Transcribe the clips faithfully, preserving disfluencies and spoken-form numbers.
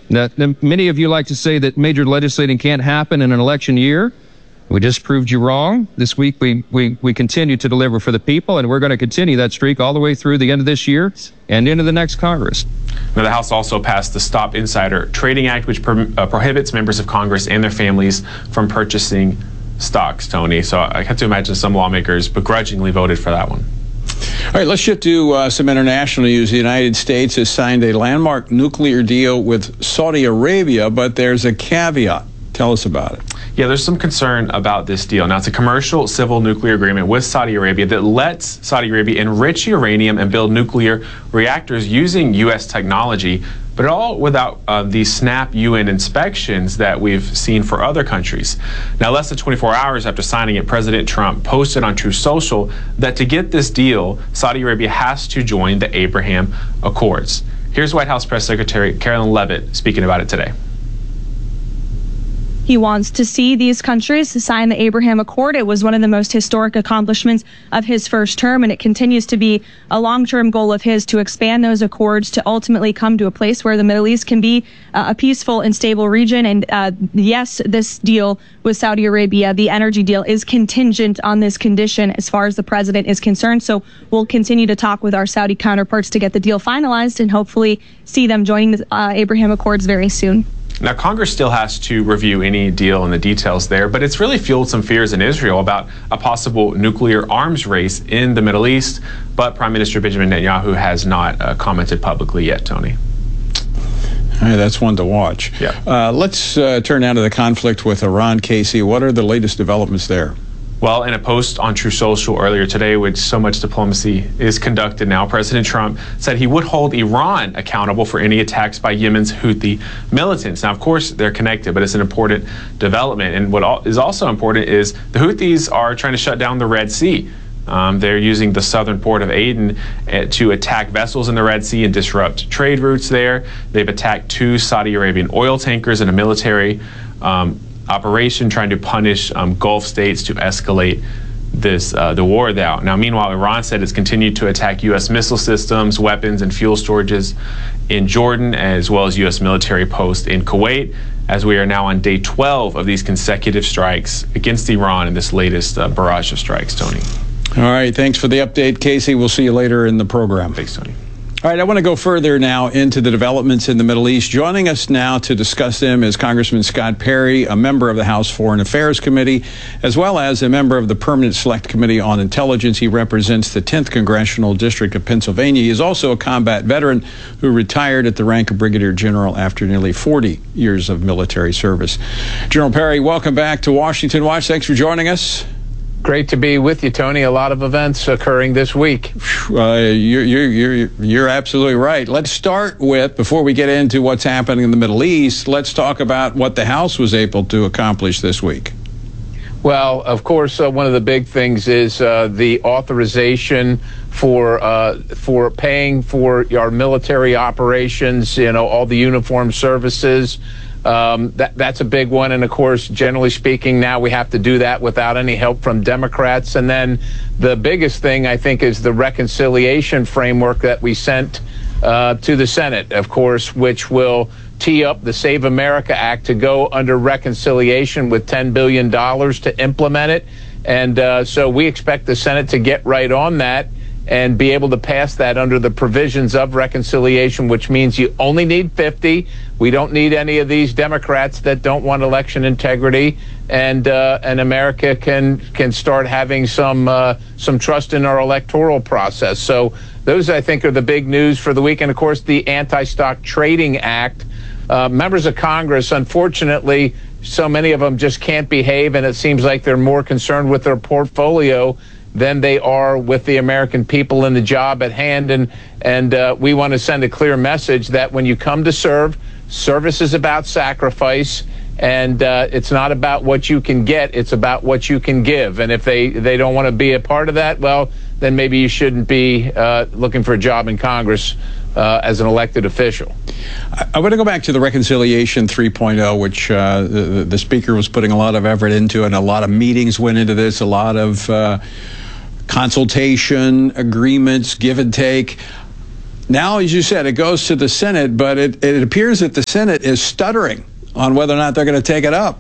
Now, many of you like to say that major legislating can't happen in an election year. We just proved you wrong. This week, we, we, we continue to deliver for the people, and we're going to continue that streak all the way through the end of this year and into the next Congress. Now, the House also passed the Stop Insider Trading Act, which pro uh, prohibits members of Congress and their families from purchasing stocks, Tony. So I have to imagine some lawmakers begrudgingly voted for that one. All right, let's shift to uh, some international news. The United States has signed a landmark nuclear deal with Saudi Arabia, but there's a caveat. Tell us about it. Yeah, there's some concern about this deal. Now, it's a commercial civil nuclear agreement with Saudi Arabia that lets Saudi Arabia enrich uranium and build nuclear reactors using U S technology, but all without uh, the SNAP U N inspections that we've seen for other countries. Now, less than twenty-four hours after signing it, President Trump posted on Truth Social that to get this deal, Saudi Arabia has to join the Abraham Accords. Here's White House Press Secretary Carolyn Leavitt speaking about it today. He wants to see these countries sign the Abraham Accord. It was one of the most historic accomplishments of his first term, and it continues to be a long-term goal of his to expand those accords to ultimately come to a place where the Middle East can be uh, a peaceful and stable region. And uh, yes, this deal with Saudi Arabia, the energy deal, is contingent on this condition as far as the president is concerned. So we'll continue to talk with our Saudi counterparts to get the deal finalized and hopefully see them joining the uh, Abraham Accords very soon. Now, Congress still has to review any deal and the details there, but it's really fueled some fears in Israel about a possible nuclear arms race in the Middle East. But Prime Minister Benjamin Netanyahu has not uh, commented publicly yet, Tony. All right, that's one to watch. Yeah. Uh, let's uh, turn now to the conflict with Iran, Casey. What are the latest developments there? Well, in a post on Truth Social earlier today, which so much diplomacy is conducted now, President Trump said he would hold Iran accountable for any attacks by Yemen's Houthi militants. Now, of course, they're connected, but it's an important development. And what is also important is the Houthis are trying to shut down the Red Sea. Um, they're using the southern port of Aden uh, to attack vessels in the Red Sea and disrupt trade routes there. They've attacked two Saudi Arabian oil tankers in a military um, operation trying to punish um, Gulf states to escalate this uh, the war there. Now, meanwhile, Iran said it's continued to attack U S missile systems, weapons, and fuel storages in Jordan, as well as U S military posts in Kuwait, as we are now on day twelve of these consecutive strikes against Iran in this latest uh, barrage of strikes, Tony. All right, thanks for the update, Casey. We'll see you later in the program. Thanks, Tony. All right, I want to go further now into the developments in the Middle East. Joining us now to discuss them is Congressman Scott Perry, a member of the House Foreign Affairs Committee, as well as a member of the Permanent Select Committee on Intelligence. He represents the tenth Congressional District of Pennsylvania. He is also a combat veteran who retired at the rank of Brigadier General after nearly forty years of military service. General Perry, welcome back to Washington Watch. Thanks for joining us. Great to be with you, Tony. A lot of events occurring this week. Uh, you're, you're, you're, you're absolutely right. Let's start with, before we get into what's happening in the Middle East, let's talk about what the House was able to accomplish this week. Well, of course, uh, one of the big things is uh, the authorization for uh, for paying for our military operations, you know, all the uniformed services. Um, that, that's a big one. And of course, generally speaking, now we have to do that without any help from Democrats. And then the biggest thing, I think, is the reconciliation framework that we sent uh, to the Senate, of course, which will tee up the Save America Act to go under reconciliation with ten billion dollars to implement it. And uh, so we expect the Senate to get right on that and be able to pass that under the provisions of reconciliation, which means you only need fifty. We don't need any of these Democrats that don't want election integrity, and uh, and America can can start having some uh, some trust in our electoral process. So those, I think, are the big news for the week. And of course, the Anti-Stock Trading Act. Uh, members of Congress, unfortunately, so many of them just can't behave, and it seems like they're more concerned with their portfolio than they are with the American people and the job at hand. And and uh, we want to send a clear message that when you come to serve, service is about sacrifice, and uh, it's not about what you can get, it's about what you can give. And if they, they don't want to be a part of that, well, then maybe you shouldn't be uh, looking for a job in Congress uh, as an elected official. I, I want to go back to the Reconciliation three point oh, which uh, the, the Speaker was putting a lot of effort into, and a lot of meetings went into this, a lot of uh, consultation, agreements, give and take. now, as you said, it goes to the Senate, but it, it appears that the Senate is stuttering on whether or not they're going to take it up.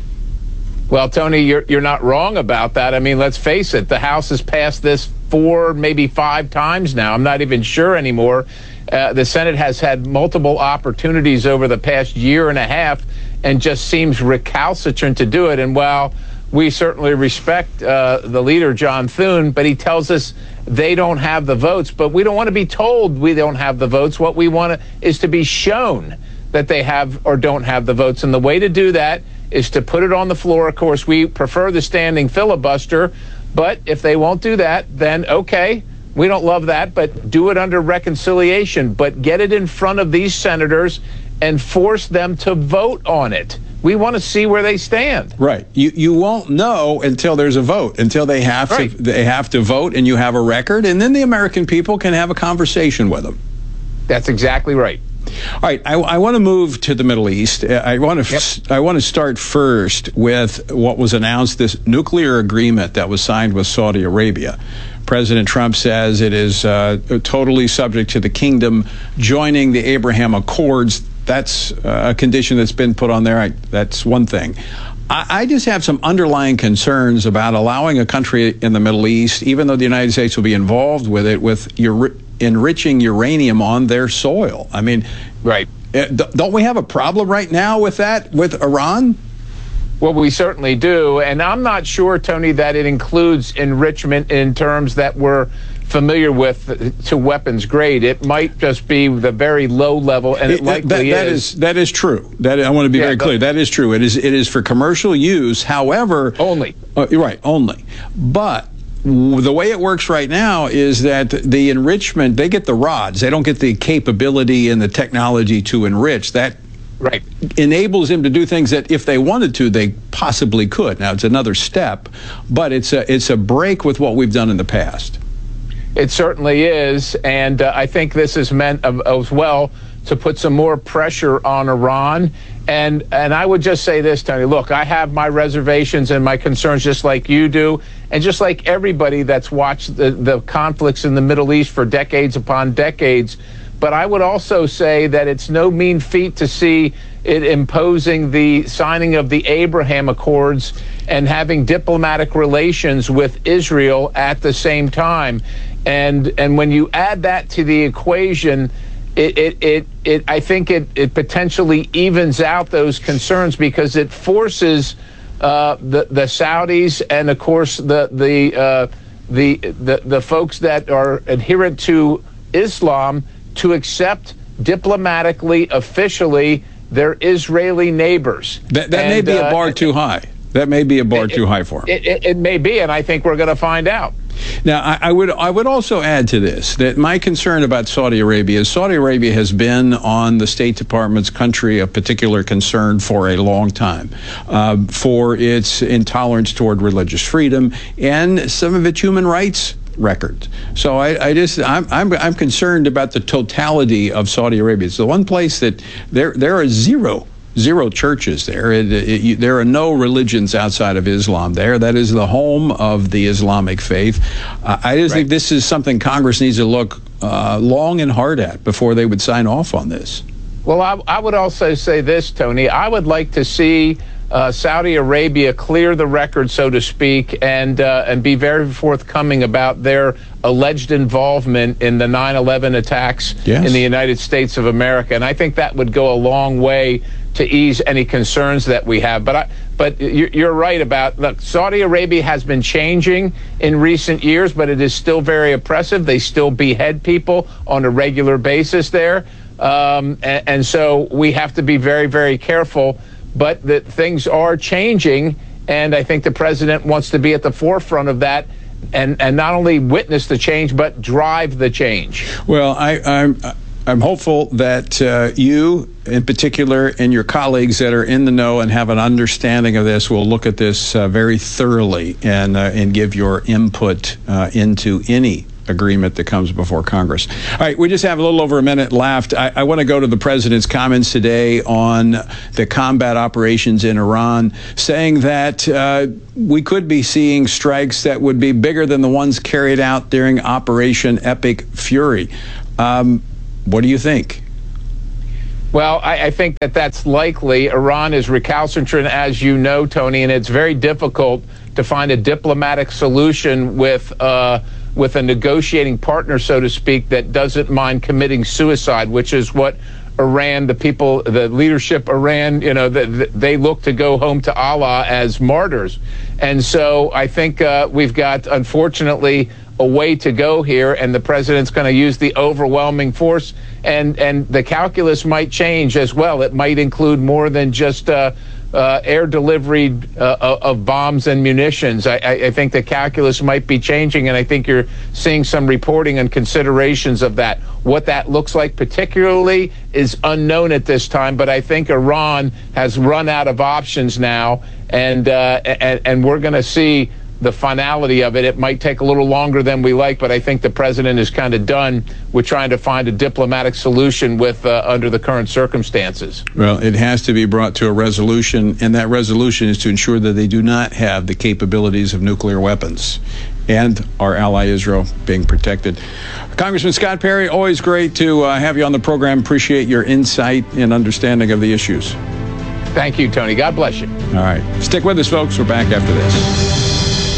Well, Tony, you're you're not wrong about that. I mean, let's face it, the House has passed this four, maybe five times now. I'm not even sure anymore. Uh, the Senate has had multiple opportunities over the past year and a half and just seems recalcitrant to do it. And while we certainly respect uh, the leader, John Thune, but he tells us they don't have the votes. But we don't want to be told we don't have the votes. What we want is to be shown that they have or don't have the votes. And the way to do that is to put it on the floor. Of course, we prefer the standing filibuster. But if they won't do that, then okay, we don't love that, but do it under reconciliation. But get it in front of these senators and force them to vote on it. We want to see where they stand. Right. You you won't know until there's a vote, until they have right. to they have to vote and you have a record, and then the American people can have a conversation with them. That's exactly right. All right, I, I want to move to the Middle East. I want to yep. I want to start first with what was announced, this nuclear agreement that was signed with Saudi Arabia. President Trump says it is uh, totally subject to the kingdom joining the Abraham Accords. That's a condition that's been put on there. I, that's one thing. I, I just have some underlying concerns about allowing a country in the Middle East, even though the United States will be involved with it, with your enriching uranium on their soil. I mean, right. Don't we have a problem right now with that, with Iran? Well, we certainly do. And I'm not sure, Tony, that it includes enrichment in terms that we're familiar with to weapons grade. It might just be the very low level, and it, it likely that, that is. is. That is true. That I want to be yeah, very clear. That is true. It is. It is for commercial use. However, only. Uh, right, only. But the way it works right now is that the enrichment, they get the rods. They don't get the capability and the technology to enrich. That right. enables them to do things that if they wanted to, they possibly could. Now, it's another step, but it's a, it's a break with what we've done in the past. It certainly is, and uh, I think this is meant of, as well to put some more pressure on Iran. And and I would just say this, Tony, look, I have my reservations and my concerns just like you do, and just like everybody that's watched the, the conflicts in the Middle East for decades upon decades. But I would also say that it's no mean feat to see it imposing the signing of the Abraham Accords and having diplomatic relations with Israel at the same time. And and when you add that to the equation, it it it, it I think it, it potentially evens out those concerns, because it forces uh, the the Saudis and of course the the uh, the the the folks that are adherent to Islam to accept diplomatically, officially, their Israeli neighbors. That, that and, may be a bar uh, too high. That may be a bar it, too high for them. It, it, it may be, and I think we're going to find out. Now, I, I would I would also add to this that my concern about Saudi Arabia is Saudi Arabia has been on the State Department's country of particular concern for a long time, uh, for its intolerance toward religious freedom and some of its human rights record. So I, I just I'm, I'm I'm concerned about the totality of Saudi Arabia. It's the one place that there there are zero. Zero churches there. It, it, you, there are no religions outside of Islam there. That is the home of the Islamic faith. Uh, I just right. think this is something Congress needs to look uh, long and hard at before they would sign off on this. Well, I, I would also say this, Tony. I would like to see uh, Saudi Arabia clear the record, so to speak, and uh, and be very forthcoming about their alleged involvement in the nine eleven attacks yes. in the United States of America. And I think that would go a long way to ease any concerns that we have. But I, but you're right about, look, Saudi Arabia has been changing in recent years, but it is still very oppressive. They still behead people on a regular basis there. Um, and, and so we have to be very, very careful. But that things are changing, and I think the president wants to be at the forefront of that and, and not only witness the change, but drive the change. Well, I, I'm... I'm hopeful that uh, you, in particular, and your colleagues that are in the know and have an understanding of this will look at this uh, very thoroughly and uh, and give your input uh, into any agreement that comes before Congress. All right, we just have a little over a minute left. I, I want to go to the president's comments today on the combat operations in Iran, saying that uh, we could be seeing strikes that would be bigger than the ones carried out during Operation Epic Fury. Um, What do you think? Well, I, I think that that's likely. Iran is recalcitrant, as you know, Tony, and it's very difficult to find a diplomatic solution with uh, with a negotiating partner, so to speak, that doesn't mind committing suicide, which is what Iran, the people, the leadership Iran, you know, the, the, they look to go home to Allah as martyrs. And so I think uh, we've got, unfortunately, a way to go here, and the president's going to use the overwhelming force, and, and the calculus might change as well. It might include more than just uh, uh, air delivery uh, of bombs and munitions. I, I, I think the calculus might be changing, and I think you're seeing some reporting and considerations of that. What that looks like particularly is unknown at this time, but I think Iran has run out of options now, and uh, and, and we're going to see the finality of it. It might take a little longer than we like, but I think the president is kind of done with trying to find a diplomatic solution with uh, under the current circumstances. Well, it has to be brought to a resolution, and that resolution is to ensure that they do not have the capabilities of nuclear weapons, and our ally Israel being protected. Congressman Scott Perry, always great to uh, have you on the program. Appreciate your insight and understanding of the issues. Thank you, Tony. God bless you. All right. Stick with us, folks. We're back after this.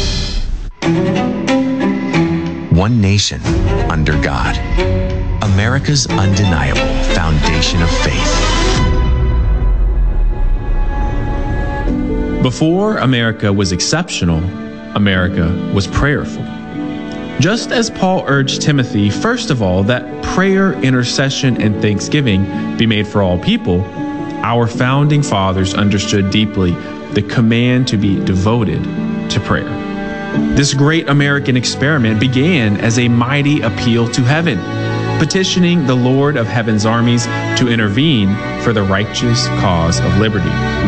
One nation under God. America's undeniable foundation of faith. Before America was exceptional, America was prayerful. Just as Paul urged Timothy, first of all, that prayer, intercession, and thanksgiving be made for all people, our founding fathers understood deeply the command to be devoted to prayer. This great American experiment began as a mighty appeal to heaven, petitioning the Lord of Heaven's armies to intervene for the righteous cause of liberty.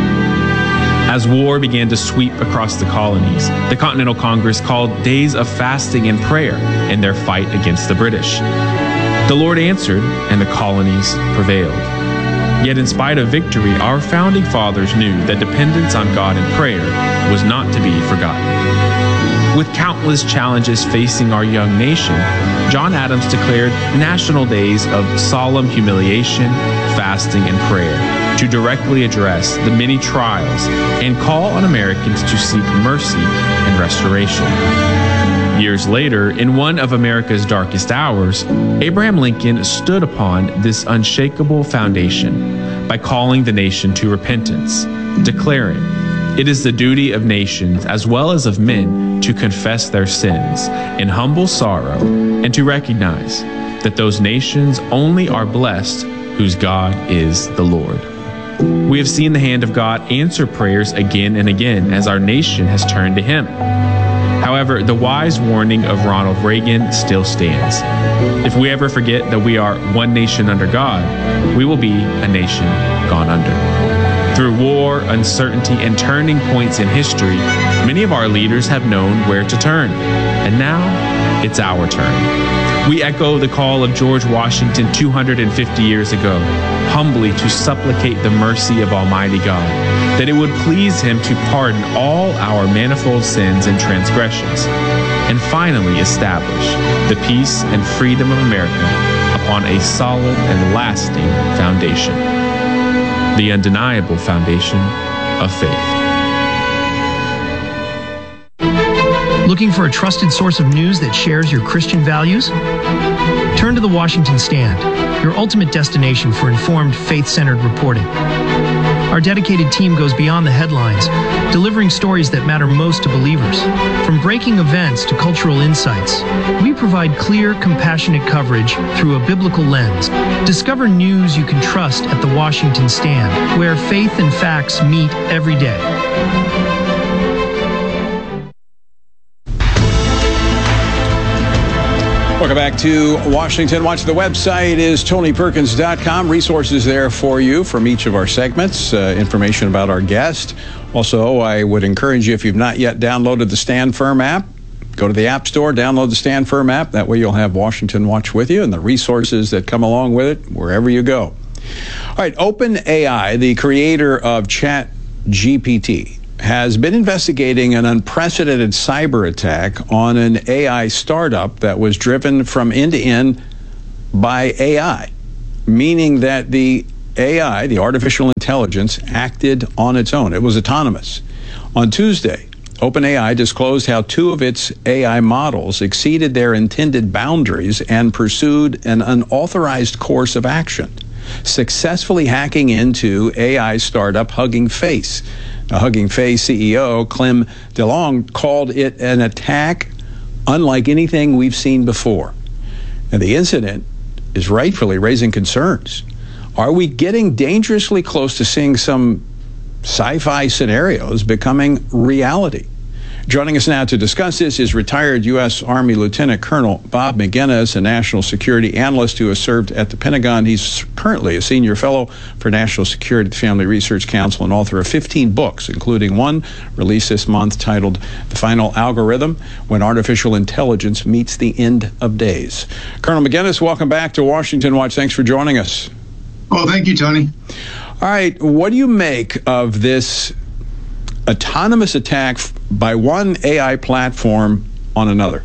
As war began to sweep across the colonies, the Continental Congress called days of fasting and prayer in their fight against the British. The Lord answered, and the colonies prevailed. Yet in spite of victory, our founding fathers knew that dependence on God in prayer was not to be forgotten. With countless challenges facing our young nation, John Adams declared national days of solemn humiliation, fasting, and prayer to directly address the many trials and call on Americans to seek mercy and restoration. Years later, in one of America's darkest hours, Abraham Lincoln stood upon this unshakable foundation by calling the nation to repentance, declaring, "It is the duty of nations as well as of men to confess their sins in humble sorrow and to recognize that those nations only are blessed whose God is the Lord." We have seen the hand of God answer prayers again and again as our nation has turned to Him. However, the wise warning of Ronald Reagan still stands. If we ever forget that we are one nation under God, we will be a nation gone under. Through war, uncertainty, and turning points in history, many of our leaders have known where to turn. And now, it's our turn. We echo the call of George Washington two hundred fifty years ago, humbly to supplicate the mercy of Almighty God, that it would please Him to pardon all our manifold sins and transgressions, and finally establish the peace and freedom of America upon a solid and lasting foundation. The undeniable foundation of faith. Looking for a trusted source of news that shares your Christian values? Turn to the Washington Stand, your ultimate destination for informed, faith-centered reporting. Our dedicated team goes beyond the headlines, delivering stories that matter most to believers. From breaking events to cultural insights, we provide clear, compassionate coverage through a biblical lens. Discover news you can trust at the Washington Stand, where faith and facts meet every day. Welcome back to Washington Watch. The website is tony perkins dot com. Resources there for you from each of our segments, uh, information about our guest. Also, I would encourage you, if you've not yet downloaded the Stand Firm app, go to the App Store, download the Stand Firm app. That way you'll have Washington Watch with you and the resources that come along with it wherever you go. All right, OpenAI, the creator of ChatGPT, has been investigating an unprecedented cyber attack on an A I startup that was driven from end to end by A I. meaning that the A I, the artificial intelligence, acted on its own. It was autonomous. On Tuesday, OpenAI disclosed how two of its A I models exceeded their intended boundaries and pursued an unauthorized course of action, successfully hacking into A I startup Hugging Face. Now, Hugging Face C E O Clem DeLong called it an attack unlike anything we've seen before. And the incident is rightfully raising concerns. Are we getting dangerously close to seeing some sci-fi scenarios becoming reality? Joining us now to discuss this is retired U S Army Lieutenant Colonel Bob Magennis, a national security analyst who has served at the Pentagon. He's currently a senior fellow for national security at the Family Research Council and author of fifteen books, including one released this month titled The Final Algorithm: When Artificial Intelligence Meets the End of Days. Colonel Magennis, welcome back to Washington Watch. Thanks for joining us. Well, thank you, Tony. All right, what do you make of this autonomous attack by one A I platform on another?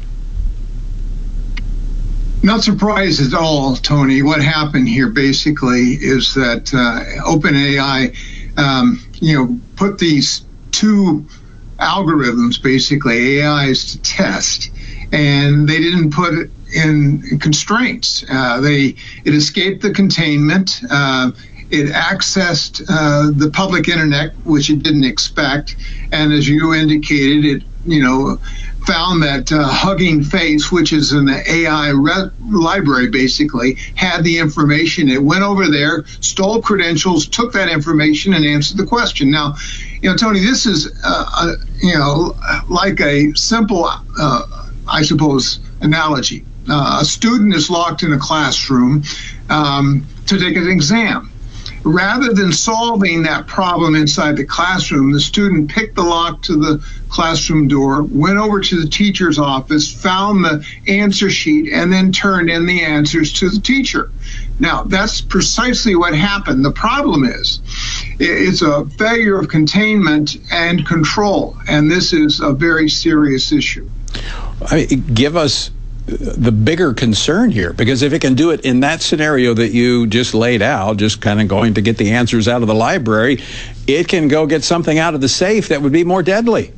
Not surprised at all, Tony. What happened here basically is that uh, OpenAI, um, you know, put these two algorithms, basically A Is, to test, and they didn't put it in constraints. Uh, they it escaped the containment. Uh, It accessed uh, the public internet, which it didn't expect, and as you indicated, it you know found that uh, Hugging Face, which is an A I re- library, basically had the information. It went over there, stole credentials, took that information, and answered the question. Now, you know, Tony, this is uh, a, you know like a simple, uh, I suppose, analogy. Uh, a student is locked in a classroom um, to take an exam. Rather than solving that problem inside the classroom, the student picked the lock to the classroom door, went over to the teacher's office, found the answer sheet, and then turned in the answers to the teacher. Now, that's precisely what happened. The problem is, it's a failure of containment and control, and this is a very serious issue. I mean, give us the bigger concern here, because if it can do it in that scenario that you just laid out, just kind of going to get the answers out of the library, it can go get something out of the safe that would be more deadly.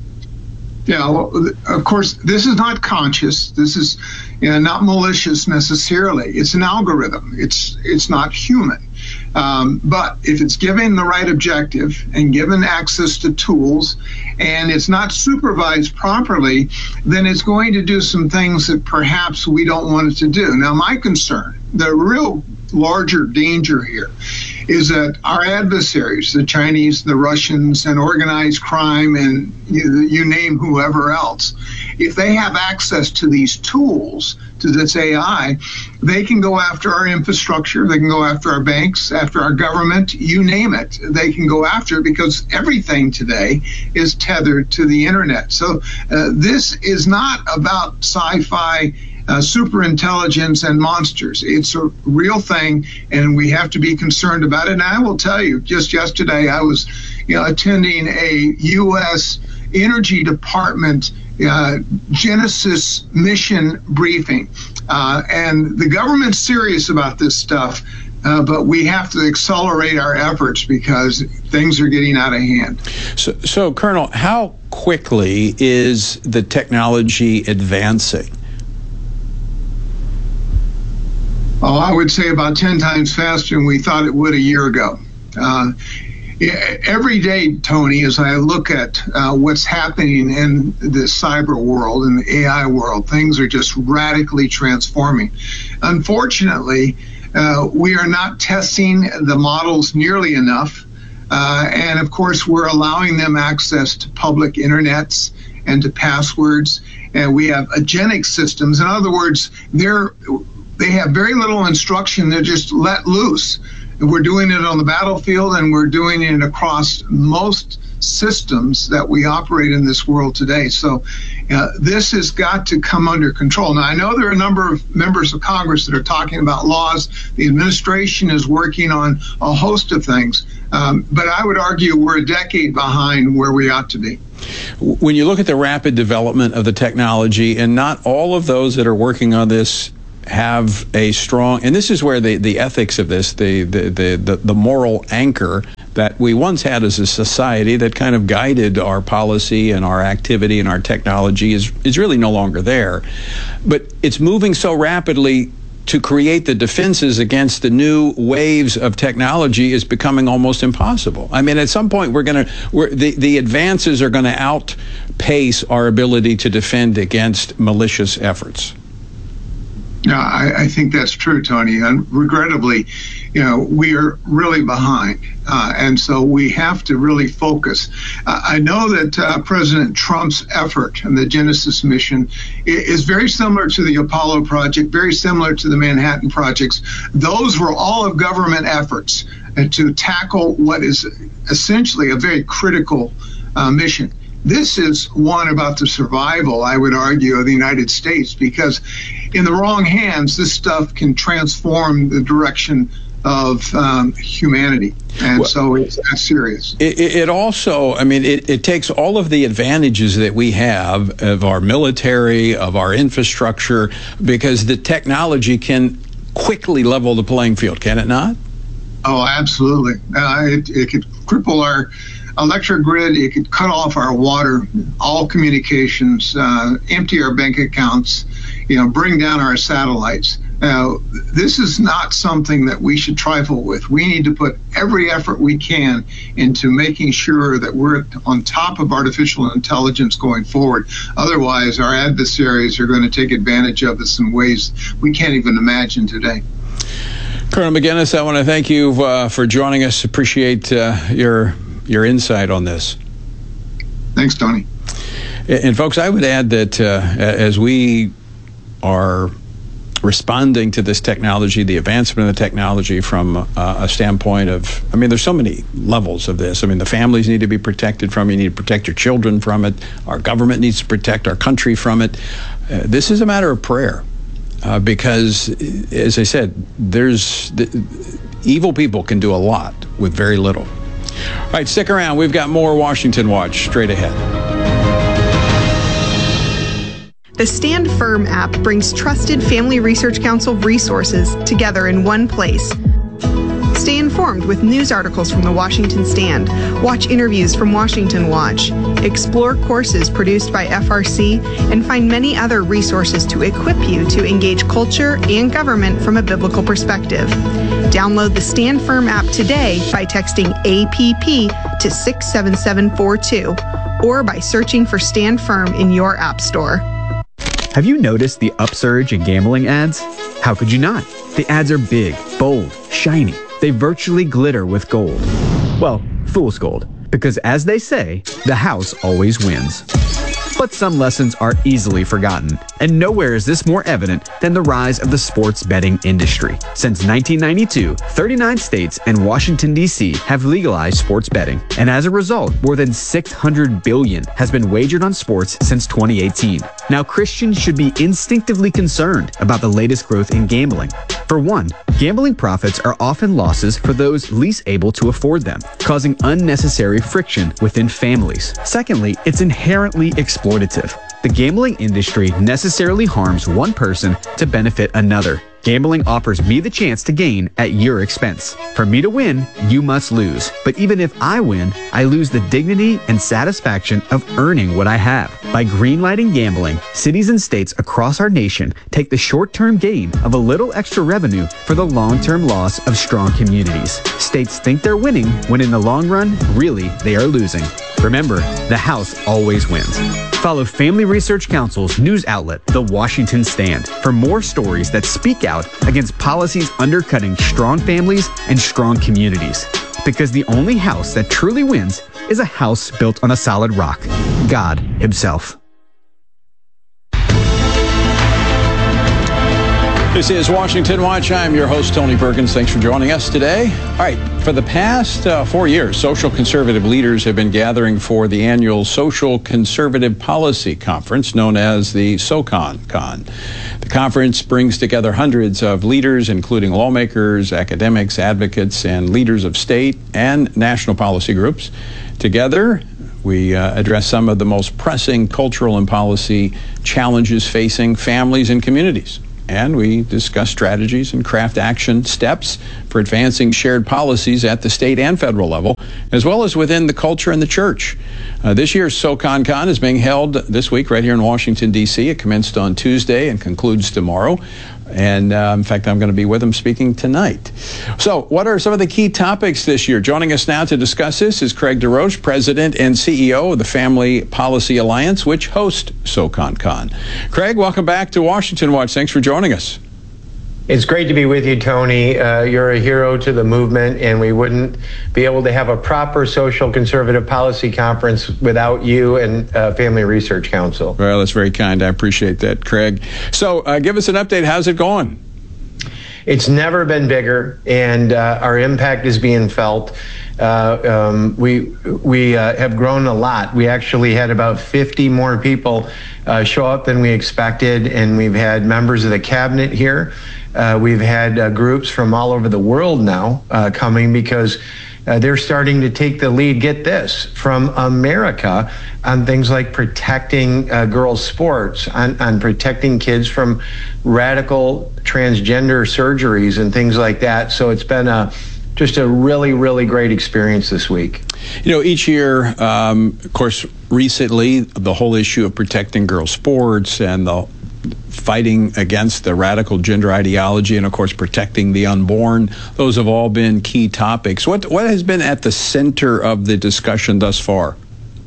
Yeah, well, of course, this is not conscious. This is you know, not malicious necessarily. It's an algorithm. It's it's not human. Um, but if it's given the right objective and given access to tools, and it's not supervised properly, then it's going to do some things that perhaps we don't want it to do. Now, my concern, the real larger danger here, is that our adversaries, the Chinese, the Russians, and organized crime, and you, you name whoever else, if they have access to these tools, to this A I, they can go after our infrastructure, they can go after our banks, after our government, you name it. They can go after it because everything today is tethered to the internet. So uh, this is not about sci-fi Uh, super intelligence and monsters. It's a real thing, and we have to be concerned about it. And I will tell you, just yesterday I was you know, attending a U S Energy Department uh, Genesis mission briefing. Uh, and the government's serious about this stuff, uh, but we have to accelerate our efforts because things are getting out of hand. So, so Colonel, how quickly is the technology advancing? Oh, I would say about ten times faster than we thought it would a year ago. Uh, every day, Tony, as I look at uh, what's happening in the cyber world and the A I world, things are just radically transforming. Unfortunately, uh, we are not testing the models nearly enough. Uh, and of course, we're allowing them access to public internets and to passwords. And we have agentic systems. In other words, they're They have very little instruction. They're just let loose. We're doing it on the battlefield, and we're doing it across most systems that we operate in this world today. So uh, this has got to come under control. Now, I know there are a number of members of Congress that are talking about laws. The administration is working on a host of things. Um, but I would argue we're a decade behind where we ought to be. When you look at the rapid development of the technology, and not all of those that are working on this have a strong, and this is where the, the ethics of this, the, the, the, the, the moral anchor that we once had as a society that kind of guided our policy and our activity and our technology is, is really no longer there. But it's moving so rapidly to create the defenses against the new waves of technology is becoming almost impossible. I mean, at some point, we're going to, the, the advances are going to outpace our ability to defend against malicious efforts. Yeah, I, I think that's true, Tony. And regrettably, you know, we are really behind. Uh, and so we have to really focus. Uh, I know that uh, President Trump's effort and the Genesis mission is very similar to the Apollo project, very similar to the Manhattan projects. Those were all of government efforts uh, to tackle what is essentially a very critical uh, mission. This is one about the survival, I would argue, of the United States, because in the wrong hands, this stuff can transform the direction of um, humanity. And well, so it's that's serious. It, it also, I mean, it, it takes all of the advantages that we have of our military, of our infrastructure, because the technology can quickly level the playing field, can it not? Oh, absolutely. Uh, it, it could cripple our electric grid, it could cut off our water, all communications, uh, empty our bank accounts, you know, bring down our satellites. Now, this is not something that we should trifle with. We need to put every effort we can into making sure that we're on top of artificial intelligence going forward. Otherwise, our adversaries are going to take advantage of us in ways we can't even imagine today. Colonel McGinnis, I want to thank you uh, for joining us. Appreciate uh, your your insight on this. Thanks, Tony. And folks, I would add that uh, as we are responding to this technology, the advancement of the technology from uh, a standpoint of, I mean, there's so many levels of this. I mean, the families need to be protected from it. You need to protect your children from it. Our government needs to protect our country from it. Uh, this is a matter of prayer uh, because, as I said, there's the, evil people can do a lot with very little. All right, stick around. We've got more Washington Watch straight ahead. The Stand Firm app brings trusted Family Research Council resources together in one place. Stay informed with news articles from the Washington Stand, watch interviews from Washington Watch, explore courses produced by F R C, and find many other resources to equip you to engage culture and government from a biblical perspective. Download the Stand Firm app today by texting A P P to six seven seven four two or by searching for Stand Firm in your app store. Have you noticed the upsurge in gambling ads? How could you not? The ads are big, bold, shiny. They virtually glitter with gold. Well, fool's gold. Because as they say, the house always wins. But some lessons are easily forgotten, and nowhere is this more evident than the rise of the sports betting industry. Since nineteen ninety-two, thirty-nine states and Washington, D C have legalized sports betting, and as a result, more than six hundred billion dollars has been wagered on sports since twenty eighteen. Now, Christians should be instinctively concerned about the latest growth in gambling. For one, gambling profits are often losses for those least able to afford them, causing unnecessary friction within families. Secondly, it's inherently exploitative. The gambling industry necessarily harms one person to benefit another. Gambling offers me the chance to gain at your expense. For me to win, you must lose. But even if I win, I lose the dignity and satisfaction of earning what I have. By greenlighting gambling, cities and states across our nation take the short-term gain of a little extra revenue for the long-term loss of strong communities. States think they're winning when in the long run, really, they are losing. Remember, the house always wins. Follow Family Research Council's news outlet, The Washington Stand, for more stories that speak out against policies undercutting strong families and strong communities. Because the only house that truly wins is a house built on a solid rock, God Himself. This is Washington Watch. I'm your host, Tony Perkins. Thanks for joining us today. All right, for the past uh, four years, social conservative leaders have been gathering for the annual Social Conservative Policy Conference, known as the SoCon-Con. The conference brings together hundreds of leaders, including lawmakers, academics, advocates, and leaders of state and national policy groups. Together, we uh, address some of the most pressing cultural and policy challenges facing families and communities. and we discuss strategies and craft action steps for advancing shared policies at the state and federal level, as well as within the culture and the church. Uh, this year's SoConCon is being held this week right here in Washington, D C. It commenced on Tuesday and concludes tomorrow. And uh, in fact, I'm going to be with him speaking tonight. So what are some of the key topics this year? Joining us now to discuss this is Craig DesRoches, President and C E O of the Family Policy Alliance, which hosts SoConCon. Craig, welcome back to Washington Watch. Thanks for joining us. It's great to be with you, Tony. Uh, you're a hero to the movement, and we wouldn't be able to have a proper social conservative policy conference without you and uh, Family Research Council. Well, that's very kind. I appreciate that, Craig. So uh, give us an update. How's it going? It's never been bigger, and uh, our impact is being felt. Uh, um, we we uh, have grown a lot. We actually had about fifty more people uh, show up than we expected, and we've had members of the cabinet here. Uh, we've had uh, groups from all over the world now uh, coming because uh, they're starting to take the lead, get this, from America on things like protecting uh, girls' sports, on, on protecting kids from radical transgender surgeries and things like that. So it's been a just a really, really great experience this week. You know, each year, um, of course, recently, the whole issue of protecting girls' sports and the fighting against the radical gender ideology and, of course, protecting the unborn. Those have all been key topics. What what has been at the center of the discussion thus far?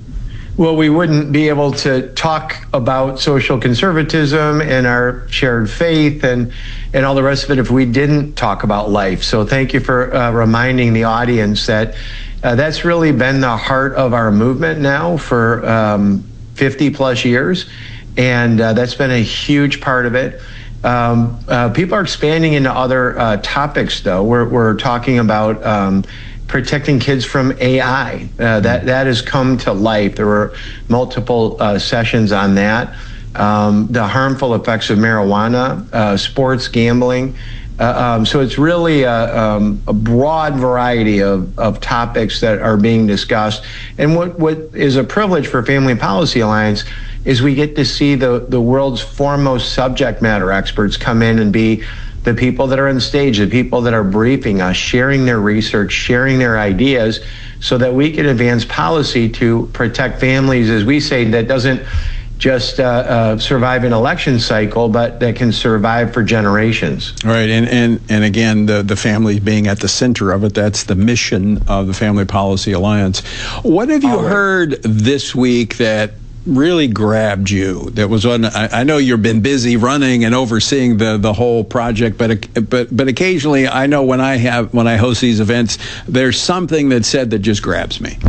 Well, we wouldn't be able to talk about social conservatism and our shared faith and, and all the rest of it if we didn't talk about life. So thank you for uh, reminding the audience that uh, that's really been the heart of our movement now for um, fifty plus years. And uh, that's been a huge part of it. Um, uh, people are expanding into other uh, topics, though. We're, we're talking about um, protecting kids from A I. Uh, that, that has come to life. There were multiple uh, sessions on that. Um, the harmful effects of marijuana, uh, sports gambling. Uh, um, so it's really a, um, a broad variety of, of topics that are being discussed. And what, what is a privilege for Family Policy Alliance is we get to see the, the world's foremost subject matter experts come in and be the people that are on stage, the people that are briefing us, sharing their research, sharing their ideas, so that we can advance policy to protect families, as we say, that doesn't just uh, uh, survive an election cycle, but that can survive for generations. Right, and and, and again, the, the family being at the center of it, that's the mission of the Family Policy Alliance. What have you All heard right. this week that really grabbed you? That was on. I, I know you've been busy running and overseeing the the whole project, but but but occasionally, I know when I have when I host these events, there's something that said that just grabs me.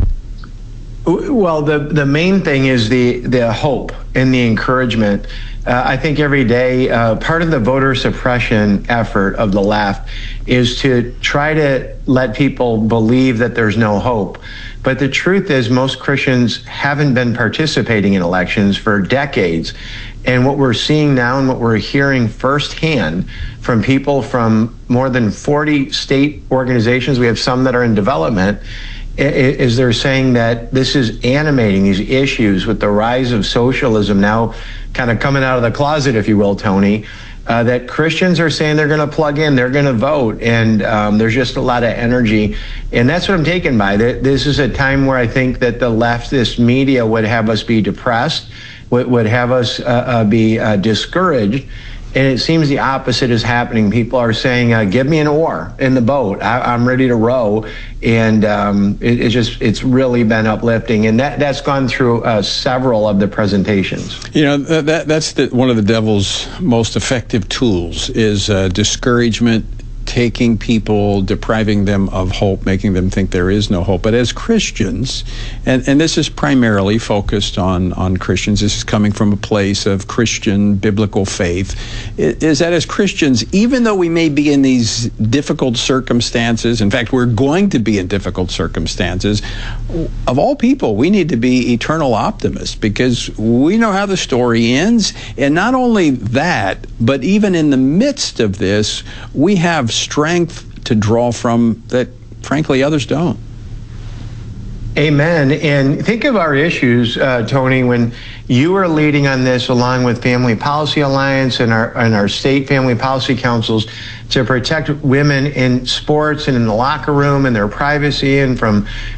Well, the the main thing is the the hope and the encouragement. Uh, I think every day, uh, part of the voter suppression effort of the left is to try to let people believe that there's no hope. But the truth is, most Christians haven't been participating in elections for decades. And what we're seeing now and what we're hearing firsthand from people from more than forty state organizations, we have some that are in development, is they're saying that this is animating these issues with the rise of socialism now kind of coming out of the closet, if you will, Tony, uh, that Christians are saying they're going to plug in, they're going to vote, and um, there's just a lot of energy. And that's what I'm taken by. This is a time where I think that the leftist media would have us be depressed, would, would have us uh, uh, be uh, discouraged. And it seems the opposite is happening. People are saying, uh, give me an oar in the boat. I, I'm ready to row. And um, it, it just, it's really been uplifting. And that, that's gone through uh, several of the presentations. You know, that, that's the, one of the devil's most effective tools is uh, discouragement, taking people, depriving them of hope, making them think there is no hope. But as Christians, and, and this is primarily focused on, on Christians, this is coming from a place of Christian biblical faith, is that as Christians, even though we may be in these difficult circumstances, in fact, we're going to be in difficult circumstances, of all people, we need to be eternal optimists because we know how the story ends. And not only that, but even in the midst of this, we have strength to draw from that, frankly, others don't. Amen. And think of our issues, uh, Tony, when you were leading on this along with Family Policy Alliance and our and our state family policy councils to protect women in sports and in the locker room and their privacy and from